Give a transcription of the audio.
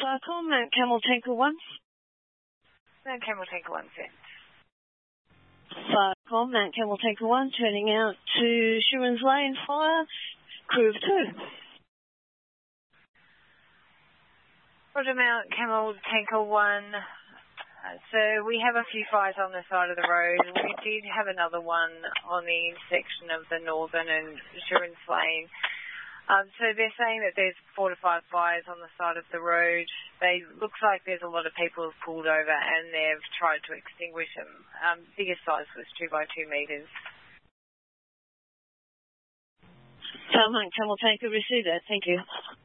Falcon, Mount Camel Tanker 1. Mount Camel Tanker 1, sent. Falcon, Mount Camel Tanker 1, turning out to Sherwin's Lane, fire, crew of 2. Roger, Mount Camel Tanker 1. So we have a few fires on the side of the road. We did have another one on the intersection of the Northern and Sherwin's Lane. So they're saying that there's 4 to 5 fires on the side of the road. Looks like there's a lot of people who've pulled over and they've tried to extinguish them. Biggest size was 2 by 2 metres. Mount Camel Tanker, receive that. Thank you.